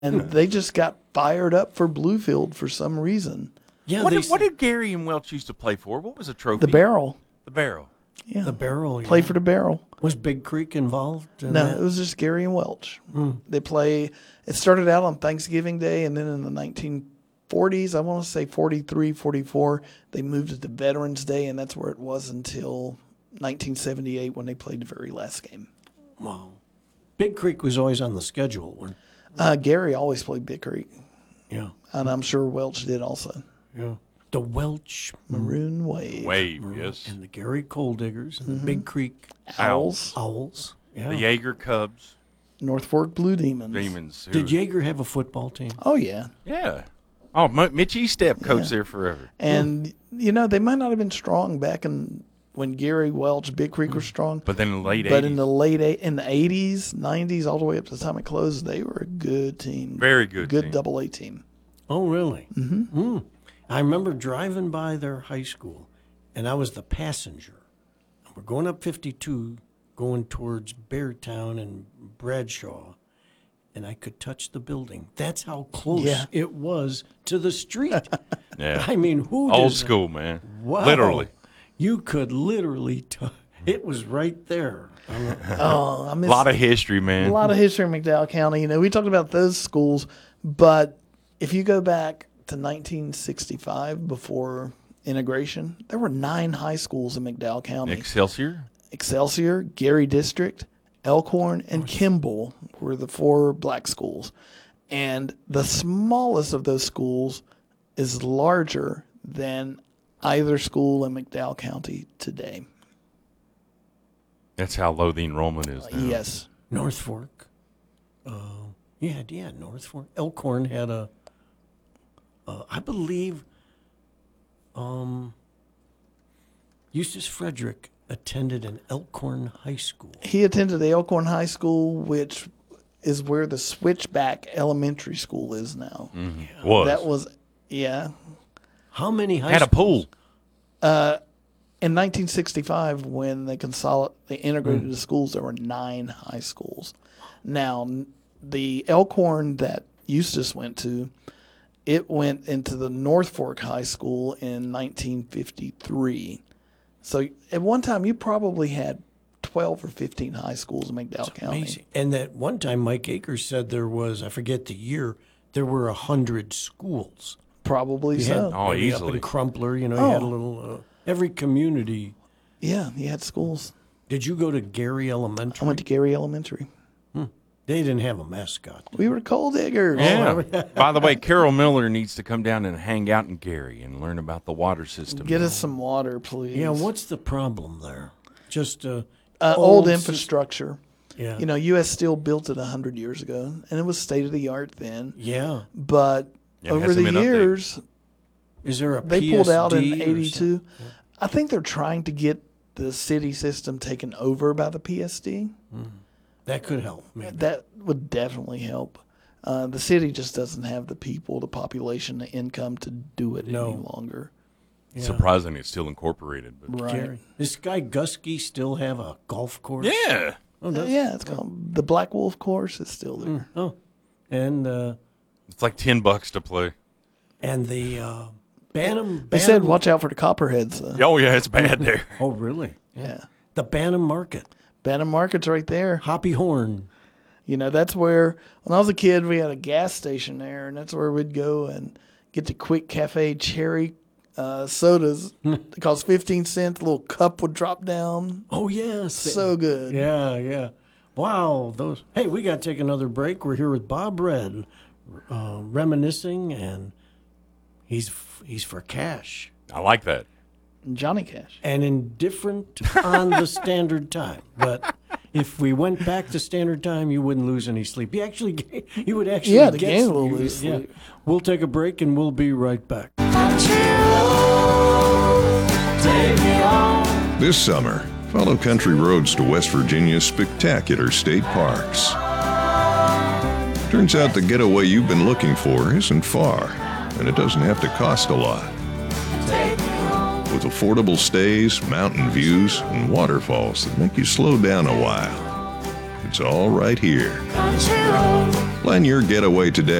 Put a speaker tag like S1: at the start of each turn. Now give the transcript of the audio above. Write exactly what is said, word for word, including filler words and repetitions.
S1: and they just got fired up for Bluefield for some reason.
S2: Yeah,
S3: What
S2: they
S3: did, what did Gary and Welch used to play for? What was the trophy?
S1: The Barrel.
S3: The Barrel.
S1: Yeah.
S2: the Barrel.
S1: Play
S2: yeah.
S1: for the Barrel.
S2: Was Big Creek involved? In
S1: No,
S2: that?
S1: it was just Gary and Welch. They play. It started out on Thanksgiving Day, and then in the nineteen forties, I want to say forty-three, forty-four, they moved it to Veterans Day, and that's where it was until nineteen seventy-eight when they played the very last game.
S2: Wow. Big Creek was always on the schedule. When,
S1: Uh, Gary always played Big Creek,
S2: yeah,
S1: and I'm sure Welch did also.
S2: yeah. The Welch
S1: Maroon Wave.
S3: Wave, yes.
S2: and the Gary Coal Diggers and the Big Creek
S1: Owls.
S2: Owls. Yeah.
S3: The Jaeger Cubs.
S1: North Fork Blue Demons.
S3: Demons. who-
S2: Did Jaeger have a football team?
S1: Oh, yeah.
S3: Yeah. Oh, M- Mitch Estep coached there forever.
S1: And, you know, they might not have been strong back in when Gary Welch, Big Creek were strong.
S3: But then in the late
S1: But
S3: eighties.
S1: in the late eight, in the eighties, nineties, all the way up to the time it closed, they were a good team.
S3: Very good
S1: Good
S3: team.
S1: double A team.
S2: Oh, really? Mm-hmm. Mm. I remember driving by their high school, and I was the passenger. We're going up fifty-two, going towards Beartown and Bradshaw, and I could touch the building. That's how close
S1: Yeah.
S2: it was to the street.
S3: Yeah.
S2: I mean, who
S3: Old
S2: does-
S3: school, man.
S2: Wow.
S3: Literally.
S2: You could literally touch. It was right there. I'm-
S1: Oh, I
S3: A
S1: miss
S3: lot of history, man.
S1: a lot of history in McDowell County. You know, we talked about those schools, but if you go back to nineteen sixty-five, before integration, there were nine high schools in McDowell County.
S3: Excelsior?
S1: Excelsior, Gary District, Elkhorn, and Kimball were the four black schools. And the smallest of those schools is larger than either school in McDowell County today.
S3: That's how low the enrollment is now.
S1: Yes.
S2: North Fork. Uh, yeah, yeah, North Fork. Elkhorn had a, uh, I believe, um, Eustace Frederick attended an Elkhorn high school.
S1: He attended the Elkhorn High School, which is where the Switchback Elementary School is now.
S3: Was.
S1: That was, yeah.
S2: How many high
S3: Had a
S2: schools?
S3: pool.
S1: In nineteen sixty-five, when they consolid- they integrated the schools, there were nine high schools. Now, n- the Elkhorn that Eustace went to, it went into the North Fork High School in nineteen fifty-three. So at one time, you probably had twelve or fifteen high schools in McDowell County.
S2: Amazing. And that one time, Mike Akers said there was, I forget the year, there were a hundred schools.
S1: Probably
S2: You
S1: so.
S2: had
S3: Oh,
S2: maybe up
S3: easily.
S2: in Crumpler, you know, you had a
S1: Oh.
S2: little. Uh, every community.
S1: Yeah, you had schools.
S2: Did you go to Gary
S1: I
S2: Elementary?
S1: went to Gary Elementary.
S2: They didn't have a mascot.
S1: We were coal diggers.
S3: Yeah. By the way, Carol Miller needs to come down and hang out in Gary and learn about the water system.
S1: Get us some water, please.
S2: Yeah, what's the problem there? Just uh,
S1: uh, old
S2: sys-
S1: infrastructure.
S2: Yeah,
S1: You know, U S Steel built it one hundred years ago, and it was state of the art then.
S2: yeah.
S1: But
S3: Yeah, it
S1: over
S3: hasn't
S1: the
S3: been updated.
S1: years,
S2: Is there a
S1: they pulled out in
S2: P S D or
S1: eighty-two.
S2: something?
S1: I think they're trying to get the city system taken over by the P S D.
S2: That could help. Maybe.
S1: That would definitely help. Uh, the city just doesn't have the people, the population, the income to do it
S2: No.
S1: any longer.
S2: Yeah.
S3: Surprising it's still incorporated. But.
S1: Right.
S2: Gary. Does Guy Gusky still have a golf course?
S3: Yeah.
S2: Oh,
S1: Uh,
S2: does-
S1: yeah, it's called the Black Wolf course is still there.
S2: oh. and uh,
S3: It's like ten bucks to play.
S2: and the uh, Bantam.
S1: They said
S2: Bantam-
S1: watch out for the copperheads. Though.
S3: Oh, yeah, it's bad there.
S2: Oh, really?
S1: Yeah.
S2: The Bantam Market,
S1: Bantam Market's right there.
S2: Hoppy Horn.
S1: You know, that's where, when I was a kid, we had a gas station there, and that's where we'd go and get the Quick Cafe cherry uh, sodas. They cost fifteen cents. A little cup would drop down.
S2: Oh, yes.
S1: So good.
S2: Yeah, yeah. Wow, those. Hey, we got to take another break. We're here with Bob Red, uh, reminiscing, and he's he's for cash
S3: I like that.
S1: Johnny Cash.
S2: and indifferent on the standard time. But if we went back to standard time, you wouldn't lose any sleep. You actually, ga- you would actually
S1: Yeah, the
S2: get
S1: game will
S2: sleep.
S1: lose
S2: Yeah.
S1: sleep.
S2: We'll take a break and we'll be right back.
S4: This summer, follow country roads to West Virginia's spectacular state parks. Turns out the getaway you've been looking for isn't far, and it doesn't have to cost a lot. With affordable stays, mountain views, and waterfalls that make you slow down a while. It's all right here.
S5: Country road.
S4: Plan your getaway today.